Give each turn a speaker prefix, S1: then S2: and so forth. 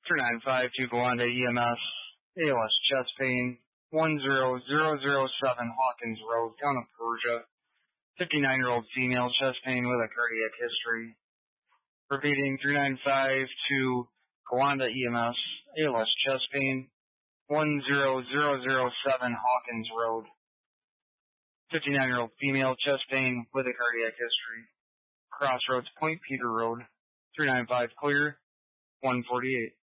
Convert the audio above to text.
S1: 395 to Gowanda EMS, ALS chest pain, 10007 Hawkins Road, town of Persia. 59-year-old female, chest pain with a cardiac history. Repeating, 395 to Gowanda EMS, ALS chest pain, 10007 Hawkins Road. 59-year-old female, chest pain with a cardiac history. Crossroads, Point Peter Road, 395 clear, 148.